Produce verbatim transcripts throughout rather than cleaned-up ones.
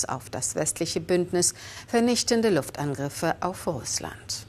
Verlass auf das westliche Bündnis vernichtende Luftangriffe auf Russland.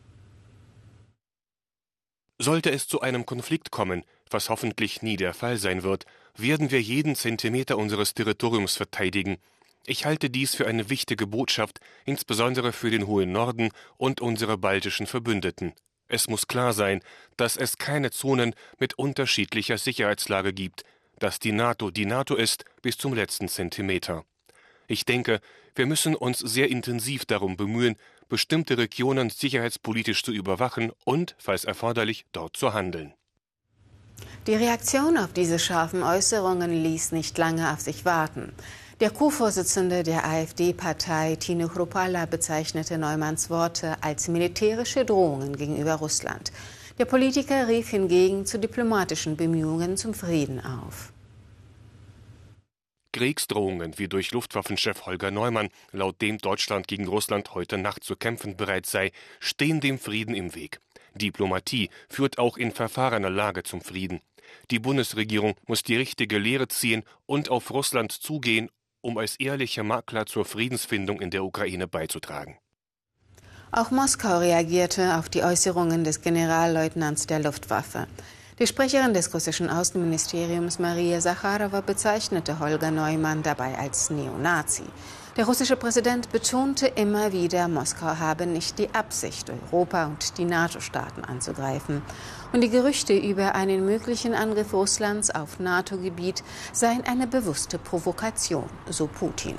Sollte es zu einem Konflikt kommen, was hoffentlich nie der Fall sein wird, werden wir jeden Zentimeter unseres Territoriums verteidigen. Ich halte dies für eine wichtige Botschaft, insbesondere für den hohen Norden und unsere baltischen Verbündeten. Es muss klar sein, dass es keine Zonen mit unterschiedlicher Sicherheitslage gibt, dass die NATO die NATO ist bis zum letzten Zentimeter. Ich denke, wir müssen uns sehr intensiv darum bemühen, bestimmte Regionen sicherheitspolitisch zu überwachen und, falls erforderlich, dort zu handeln. Die Reaktion auf diese scharfen Äußerungen ließ nicht lange auf sich warten. Der Co-Vorsitzende der AfD-Partei, Tino Kruppalla, bezeichnete Neumanns Worte als militärische Drohungen gegenüber Russland. Der Politiker rief hingegen zu diplomatischen Bemühungen zum Frieden auf. Kriegsdrohungen wie durch Luftwaffenchef Holger Neumann, laut dem Deutschland gegen Russland heute Nacht zu kämpfen bereit sei, stehen dem Frieden im Weg. Diplomatie führt auch in verfahrener Lage zum Frieden. Die Bundesregierung muss die richtige Lehre ziehen und auf Russland zugehen, um als ehrlicher Makler zur Friedensfindung in der Ukraine beizutragen. Auch Moskau reagierte auf die Äußerungen des Generalleutnants der Luftwaffe. Die Sprecherin des russischen Außenministeriums Maria Sacharowa bezeichnete Holger Neumann dabei als Neonazi. Der russische Präsident betonte immer wieder, Moskau habe nicht die Absicht, Europa und die NATO-Staaten anzugreifen. Und die Gerüchte über einen möglichen Angriff Russlands auf NATO-Gebiet seien eine bewusste Provokation, so Putin.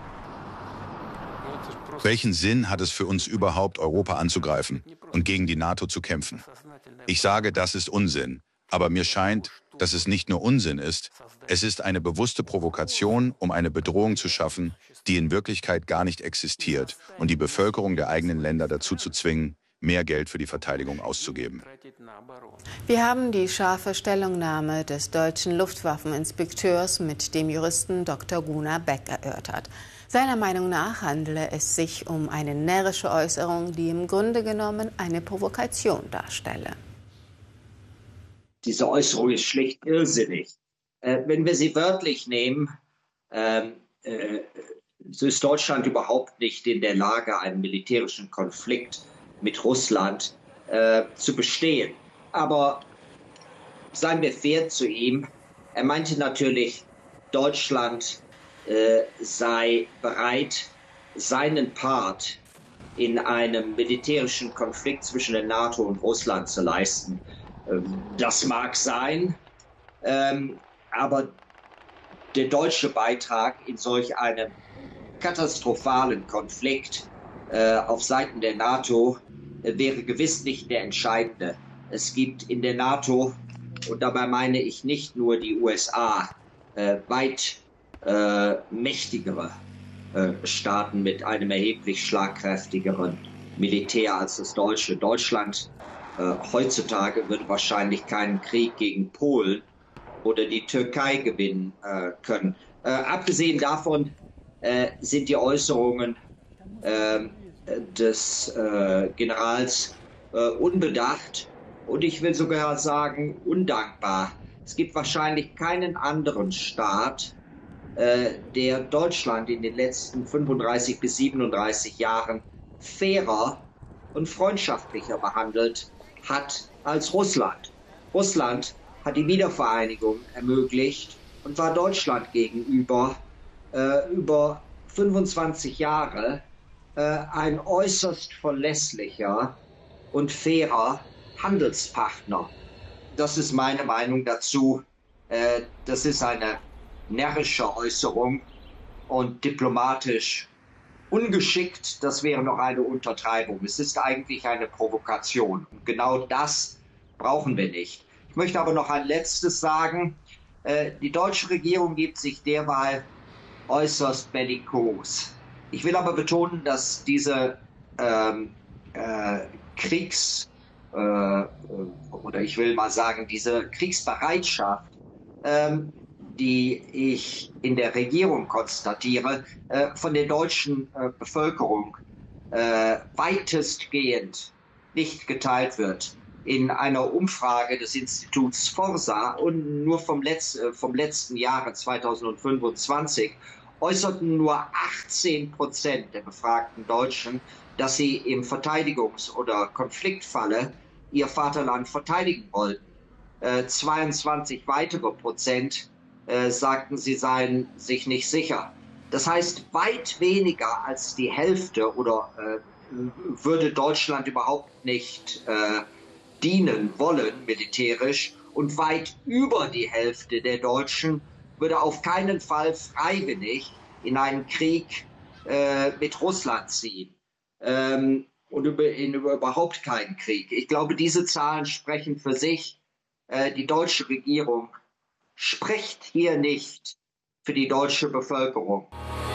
Welchen Sinn hat es für uns überhaupt, Europa anzugreifen und gegen die NATO zu kämpfen? Ich sage, das ist Unsinn. Aber mir scheint, dass es nicht nur Unsinn ist, es ist eine bewusste Provokation, um eine Bedrohung zu schaffen, die in Wirklichkeit gar nicht existiert und die Bevölkerung der eigenen Länder dazu zu zwingen, mehr Geld für die Verteidigung auszugeben. Wir haben die scharfe Stellungnahme des deutschen Luftwaffeninspekteurs mit dem Juristen Doktor Gunnar Beck erörtert. Seiner Meinung nach handele es sich um eine närrische Äußerung, die im Grunde genommen eine Provokation darstelle. Diese Äußerung ist schlicht irrsinnig. Äh, wenn wir sie wörtlich nehmen, äh, äh, so ist Deutschland überhaupt nicht in der Lage, einen militärischen Konflikt mit Russland äh, zu bestehen. Aber seien wir fair zu ihm. Er meinte natürlich, Deutschland äh, sei bereit, seinen Part in einem militärischen Konflikt zwischen der NATO und Russland zu leisten. Das mag sein, ähm, aber der deutsche Beitrag in solch einem katastrophalen Konflikt äh, auf Seiten der NATO äh, wäre gewiss nicht der entscheidende. Es gibt in der NATO, und dabei meine ich nicht nur die U S A, äh, weit äh, mächtigere äh, Staaten mit einem erheblich schlagkräftigeren Militär als das deutsche. Deutschland Äh, heutzutage würde wahrscheinlich keinen Krieg gegen Polen oder die Türkei gewinnen äh, können. Äh, abgesehen davon äh, sind die Äußerungen äh, des äh, Generals äh, unbedacht und ich will sogar sagen undankbar. Es gibt wahrscheinlich keinen anderen Staat, äh, der Deutschland in den letzten fünfunddreißig bis siebenunddreißig Jahren fairer und freundschaftlicher behandelt hat als Russland. Russland hat die Wiedervereinigung ermöglicht und war Deutschland gegenüber äh, über fünfundzwanzig Jahre äh, ein äußerst verlässlicher und fairer Handelspartner. Das ist meine Meinung dazu. Äh, das ist eine närrische Äußerung und diplomatisch ungeschickt, das wäre noch eine Untertreibung. Es ist eigentlich eine Provokation. Und genau das brauchen wir nicht. Ich möchte aber noch ein Letztes sagen. Äh, die deutsche Regierung gibt sich derweil äußerst bellikos. Ich will aber betonen, dass diese ähm, äh, Kriegs- äh, oder ich will mal sagen, diese Kriegsbereitschaft, ähm, die ich in der Regierung konstatiere, äh, von der deutschen äh, Bevölkerung äh, weitestgehend nicht geteilt wird. In einer Umfrage des Instituts Forsa und nur vom, Letz-, äh, vom letzten Jahre zweitausendfünfundzwanzig äußerten nur achtzehn Prozent der befragten Deutschen, dass sie im Verteidigungs- oder Konfliktfalle ihr Vaterland verteidigen wollten. Äh, zweiundzwanzig weitere Prozent äh, sagten, sie seien sich nicht sicher. Das heißt, weit weniger als die Hälfte oder äh, würde Deutschland überhaupt nicht äh, dienen wollen militärisch, und weit über die Hälfte der Deutschen würde auf keinen Fall freiwillig in einen Krieg äh, mit Russland ziehen ähm, und über, in über überhaupt keinen Krieg. Ich glaube, diese Zahlen sprechen für sich. Äh, die deutsche Regierung spricht hier nicht für die deutsche Bevölkerung.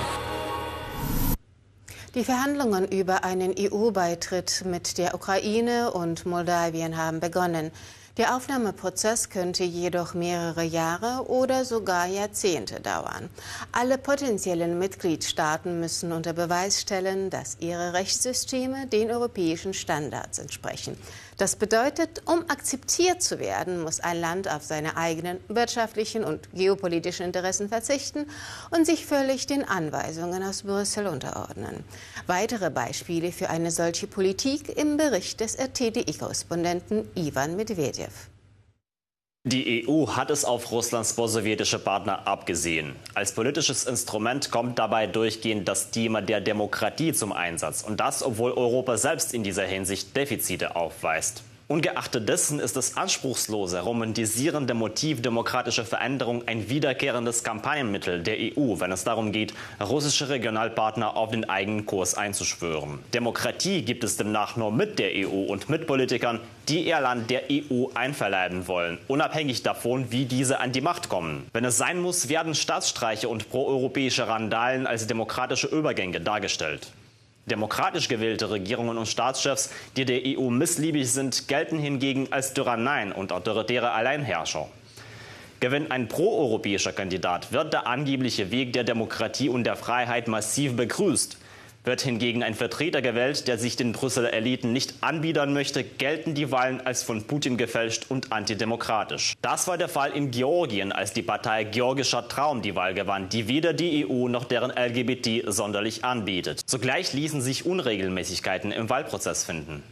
Die Verhandlungen über einen E U-Beitritt mit der Ukraine und Moldawien haben begonnen. Der Aufnahmeprozess könnte jedoch mehrere Jahre oder sogar Jahrzehnte dauern. Alle potenziellen Mitgliedstaaten müssen unter Beweis stellen, dass ihre Rechtssysteme den europäischen Standards entsprechen. Das bedeutet, um akzeptiert zu werden, muss ein Land auf seine eigenen wirtschaftlichen und geopolitischen Interessen verzichten und sich völlig den Anweisungen aus Brüssel unterordnen. Weitere Beispiele für eine solche Politik im Bericht des R T D I-Korrespondenten Ivan Medvedev. Die E U hat es auf Russlands postsowjetische Partner abgesehen. Als politisches Instrument kommt dabei durchgehend das Thema der Demokratie zum Einsatz. Und das, obwohl Europa selbst in dieser Hinsicht Defizite aufweist. Ungeachtet dessen ist das anspruchslose, romantisierende Motiv demokratischer Veränderung ein wiederkehrendes Kampagnenmittel der E U, wenn es darum geht, russische Regionalpartner auf den eigenen Kurs einzuschwören. Demokratie gibt es demnach nur mit der E U und mit Politikern, die ihr Land der E U einverleiben wollen, unabhängig davon, wie diese an die Macht kommen. Wenn es sein muss, werden Staatsstreiche und proeuropäische Randalen als demokratische Übergänge dargestellt. Demokratisch gewählte Regierungen und Staatschefs, die der E U missliebig sind, gelten hingegen als Tyranneien und autoritäre Alleinherrscher. Gewinnt ein proeuropäischer Kandidat, wird der angebliche Weg der Demokratie und der Freiheit massiv begrüßt. Wird hingegen ein Vertreter gewählt, der sich den Brüsseler Eliten nicht anbiedern möchte, gelten die Wahlen als von Putin gefälscht und antidemokratisch. Das war der Fall in Georgien, als die Partei Georgischer Traum die Wahl gewann, die weder die E U noch deren L G B T sonderlich anbietet. Zugleich ließen sich Unregelmäßigkeiten im Wahlprozess finden.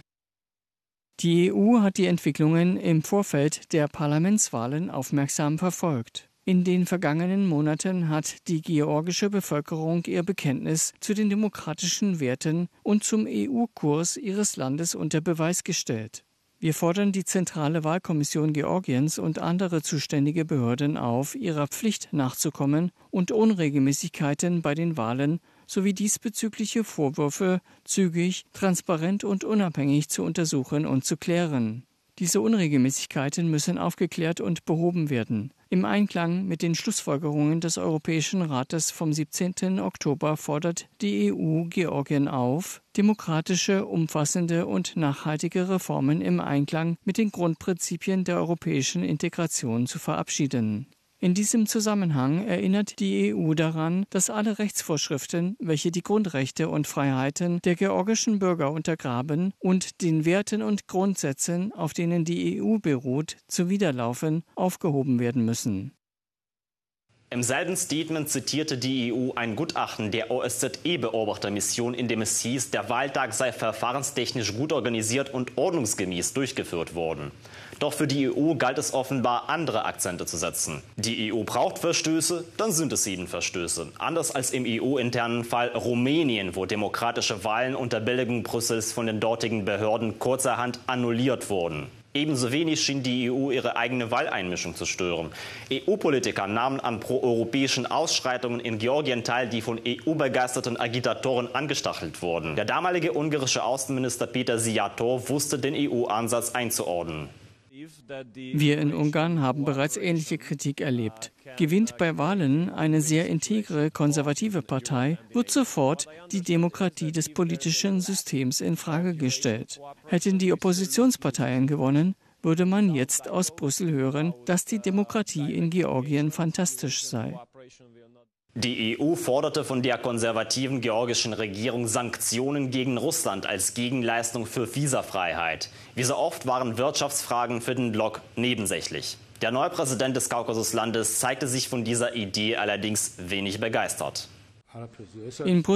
Die E U hat die Entwicklungen im Vorfeld der Parlamentswahlen aufmerksam verfolgt. In den vergangenen Monaten hat die georgische Bevölkerung ihr Bekenntnis zu den demokratischen Werten und zum E U-Kurs ihres Landes unter Beweis gestellt. Wir fordern die Zentrale Wahlkommission Georgiens und andere zuständige Behörden auf, ihrer Pflicht nachzukommen und Unregelmäßigkeiten bei den Wahlen sowie diesbezügliche Vorwürfe zügig, transparent und unabhängig zu untersuchen und zu klären. Diese Unregelmäßigkeiten müssen aufgeklärt und behoben werden. Im Einklang mit den Schlussfolgerungen des Europäischen Rates vom siebzehnten Oktober fordert die E U Georgien auf, demokratische, umfassende und nachhaltige Reformen im Einklang mit den Grundprinzipien der europäischen Integration zu verabschieden. In diesem Zusammenhang erinnert die E U daran, dass alle Rechtsvorschriften, welche die Grundrechte und Freiheiten der georgischen Bürger untergraben und den Werten und Grundsätzen, auf denen die E U beruht, zuwiderlaufen, aufgehoben werden müssen. Im selben Statement zitierte die E U ein Gutachten der O S Z E-Beobachtermission, in dem es hieß, der Wahltag sei verfahrenstechnisch gut organisiert und ordnungsgemäß durchgeführt worden. Doch für die E U galt es offenbar, andere Akzente zu setzen. Die E U braucht Verstöße, dann sind es eben Verstöße. Anders als im E U-internen Fall Rumänien, wo demokratische Wahlen unter Billigung Brüssels von den dortigen Behörden kurzerhand annulliert wurden. Ebenso wenig schien die E U ihre eigene Wahleinmischung zu stören. E U-Politiker nahmen an proeuropäischen Ausschreitungen in Georgien teil, die von E U-begeisterten Agitatoren angestachelt wurden. Der damalige ungarische Außenminister Peter Szijjártó wusste den E U-Ansatz einzuordnen. Wir in Ungarn haben bereits ähnliche Kritik erlebt. Gewinnt bei Wahlen eine sehr integre konservative Partei, wird sofort die Demokratie des politischen Systems in Frage gestellt. Hätten die Oppositionsparteien gewonnen, würde man jetzt aus Brüssel hören, dass die Demokratie in Georgien fantastisch sei. Die E U forderte von der konservativen georgischen Regierung Sanktionen gegen Russland als Gegenleistung für Visafreiheit. Wie so oft waren Wirtschaftsfragen für den Block nebensächlich. Der neue Präsident des Kaukasuslandes zeigte sich von dieser Idee allerdings wenig begeistert. In